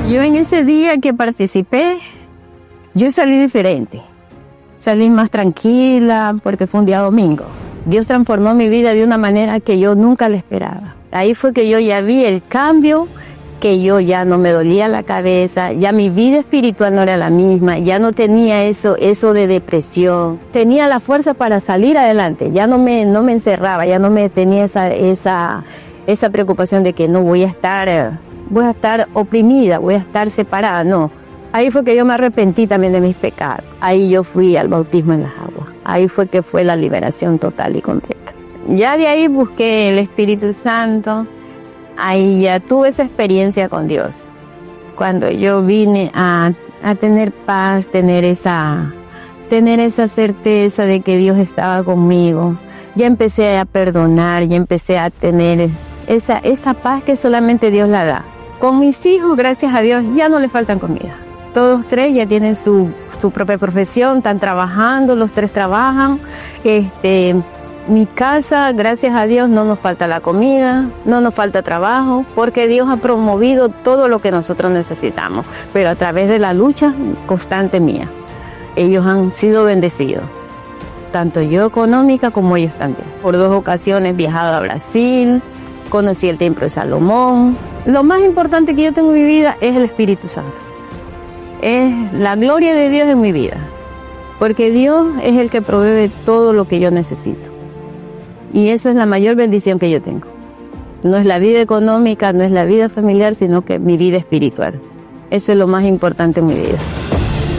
Yo en ese día que participé, yo salí diferente. Salí más tranquila porque fue un día domingo. Dios transformó mi vida de una manera que yo nunca la esperaba. Ahí fue que yo ya vi el cambio, que yo ya no me dolía la cabeza, ya mi vida espiritual no era la misma, ya no tenía eso de depresión. Tenía la fuerza para salir adelante, ya no me encerraba, ya no me tenía esa preocupación de que no voy a estar oprimida, voy a estar separada, no. Ahí fue que yo me arrepentí también de mis pecados. Ahí yo fui al bautismo en las aguas. Ahí fue que fue la liberación total y completa. Ya de ahí busqué el Espíritu Santo. Ahí ya tuve esa experiencia con Dios. Cuando yo vine a tener paz, tener esa certeza de que Dios estaba conmigo. Ya empecé a perdonar, ya empecé a tener esa paz que solamente Dios la da. Con mis hijos, gracias a Dios, ya no les faltan comida. Todos tres ya tienen su propia profesión, están trabajando, los tres trabajan. Mi casa, gracias a Dios, no nos falta la comida, no nos falta trabajo, porque Dios ha promovido todo lo que nosotros necesitamos, pero a través de la lucha constante mía. Ellos han sido bendecidos, tanto yo económica como ellos también. Por 2 ocasiones he viajado a Brasil, conocí el Templo de Salomón. Lo más importante que yo tengo en mi vida es el Espíritu Santo. Es la gloria de Dios en mi vida, porque Dios es el que provee todo lo que yo necesito. Y eso es la mayor bendición que yo tengo. No es la vida económica, no es la vida familiar, sino que mi vida espiritual. Eso es lo más importante en mi vida.